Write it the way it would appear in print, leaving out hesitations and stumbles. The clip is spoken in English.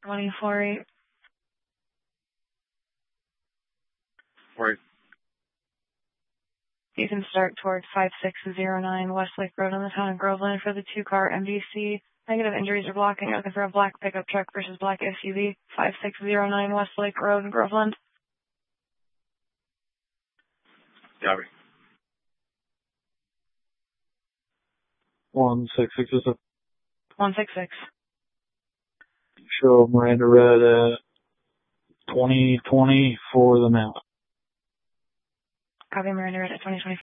24-8. 4-8. You can start towards 5609 Westlake Road on the town of Groveland for the 2-car MDC. Negative injuries are blocking. Looking for a black pickup truck versus black SUV. 5609 Westlake Road in Groveland. Copy. 166 is a 166. show Miranda Red at 2020 for the mount. Copy Miranda Red at 2020